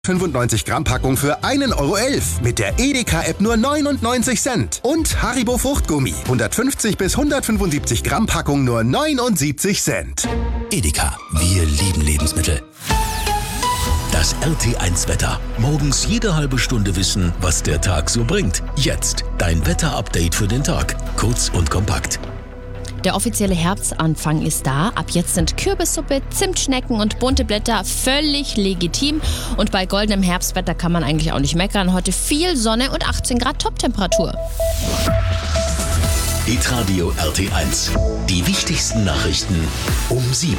95 Gramm Packung für 1,11 € mit der Edeka-App nur 99 Cent. Und Haribo Fruchtgummi, 150 bis 175 Gramm Packung nur 79 Cent. Edeka, wir lieben Lebensmittel. Das RT1-Wetter. Morgens jede halbe Stunde wissen, was der Tag so bringt. Jetzt dein Wetter-Update für den Tag. Kurz und kompakt. Der offizielle Herbstanfang ist da. Ab jetzt sind Kürbissuppe, Zimtschnecken und bunte Blätter völlig legitim. Und bei goldenem Herbstwetter kann man eigentlich auch nicht meckern. Heute viel Sonne und 18 Grad Toptemperatur. Hitradio RT1. Die wichtigsten Nachrichten um 7.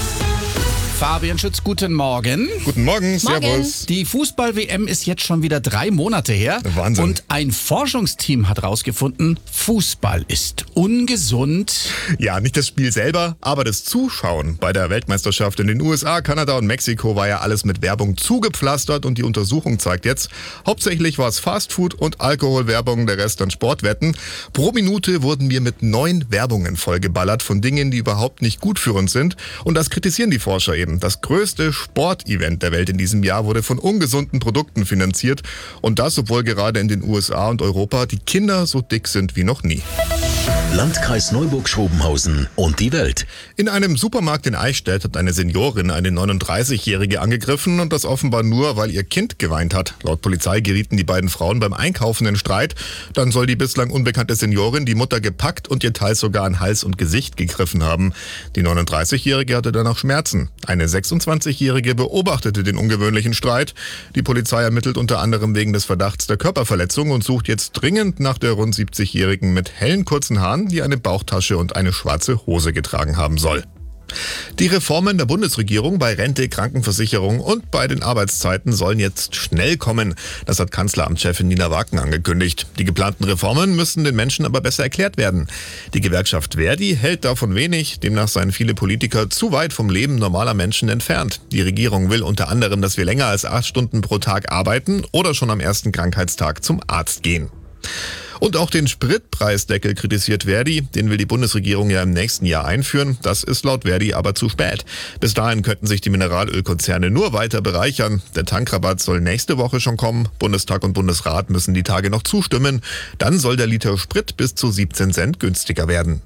Fabian Schütz, guten Morgen. Guten Morgen, servus. Die Fußball-WM ist jetzt schon wieder 3 Monate her. Wahnsinn. Und ein Forschungsteam hat herausgefunden, Fußball ist ungesund. Ja, nicht das Spiel selber, aber das Zuschauen. Bei der Weltmeisterschaft in den USA, Kanada und Mexiko war ja alles mit Werbung zugepflastert und die Untersuchung zeigt jetzt, hauptsächlich war es Fastfood und Alkoholwerbung, der Rest an Sportwetten. Pro Minute wurden wir mit 9 Werbungen vollgeballert von Dingen, die überhaupt nicht gut für uns sind. Und das kritisieren die Forscher eben. Das größte Sportevent der Welt in diesem Jahr wurde von ungesunden Produkten finanziert. Und das, obwohl gerade in den USA und Europa die Kinder so dick sind wie noch nie. Landkreis Neuburg-Schrobenhausen und die Welt. In einem Supermarkt in Eichstätt hat eine Seniorin eine 39-Jährige angegriffen und das offenbar nur, weil ihr Kind geweint hat. Laut Polizei gerieten die beiden Frauen beim Einkaufen in Streit. Dann soll die bislang unbekannte Seniorin die Mutter gepackt und ihr teils sogar an Hals und Gesicht gegriffen haben. Die 39-Jährige hatte danach Schmerzen. Eine 26-Jährige beobachtete den ungewöhnlichen Streit. Die Polizei ermittelt unter anderem wegen des Verdachts der Körperverletzung und sucht jetzt dringend nach der rund 70-Jährigen mit hellen kurzen Haaren, die eine Bauchtasche und eine schwarze Hose getragen haben soll. Die Reformen der Bundesregierung bei Rente, Krankenversicherung und bei den Arbeitszeiten sollen jetzt schnell kommen. Das hat Kanzleramtschefin Nina Wagen angekündigt. Die geplanten Reformen müssen den Menschen aber besser erklärt werden. Die Gewerkschaft Verdi hält davon wenig. Demnach seien viele Politiker zu weit vom Leben normaler Menschen entfernt. Die Regierung will unter anderem, dass wir länger als 8 Stunden pro Tag arbeiten oder schon am ersten Krankheitstag zum Arzt gehen. Und auch den Spritpreisdeckel kritisiert Verdi. Den will die Bundesregierung ja im nächsten Jahr einführen. Das ist laut Verdi aber zu spät. Bis dahin könnten sich die Mineralölkonzerne nur weiter bereichern. Der Tankrabatt soll nächste Woche schon kommen. Bundestag und Bundesrat müssen die Tage noch zustimmen. Dann soll der Liter Sprit bis zu 17 Cent günstiger werden.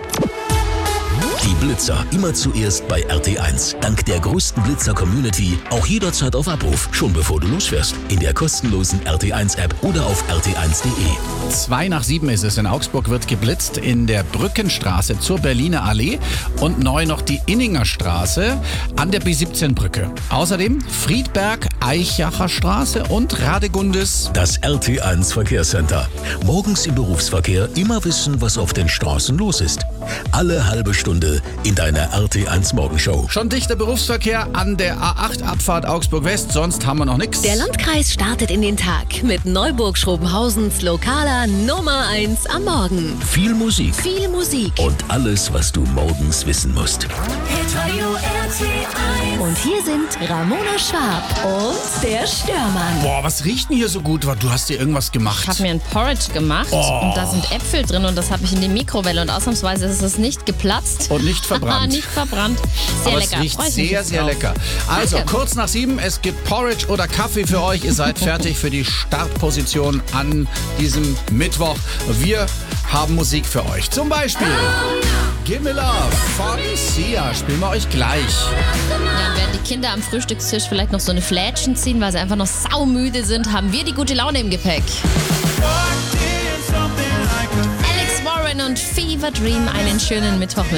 Die Blitzer immer zuerst bei RT1. Dank der größten Blitzer-Community auch jederzeit auf Abruf, schon bevor du losfährst. In der kostenlosen RT1-App oder auf rt1.de. 6:07 ist es. In Augsburg wird geblitzt in der Brückenstraße zur Berliner Allee und neu noch die Inninger Straße an der B17-Brücke. Außerdem Friedberg, Eichacher Straße und Radegundes. Das RT1 Verkehrscenter. Morgens im Berufsverkehr immer wissen, was auf den Straßen los ist. Alle halbe Stunde in deiner RT1 Morgenshow. Schon dichter Berufsverkehr an der A8-Abfahrt Augsburg West, sonst haben wir noch nichts. Der Landkreis startet in den Tag mit Neuburg-Schrobenhausens lokaler Nummer 1 am Morgen. Viel Musik. Viel Musik. Und alles, was du morgens wissen musst. Und hier sind Ramona Schwab und der Störmann. Boah, was riecht denn hier so gut? Du hast dir irgendwas gemacht. Ich habe mir ein Porridge gemacht und da sind Äpfel drin und das habe ich in die Mikrowelle und ausnahmsweise ist es nicht geplatzt. Und nicht verbrannt. Nicht verbrannt. Sehr Aber lecker. es riecht Freu ich mich sehr, jetzt sehr drauf. lecker. Also, Danke. kurz nach 7, es gibt Porridge oder Kaffee für euch. Ihr seid fertig für die Startposition an diesem Mittwoch. Wir haben Musik für euch. Zum Beispiel Gimme Love von Sia. Spielen wir euch gleich. Ja, und während die Kinder am Frühstückstisch vielleicht noch so eine Flätschen ziehen, weil sie einfach noch saumüde sind, haben wir die gute Laune im Gepäck. Alex Warren und Fever Dream, einen schönen Mittwoch mit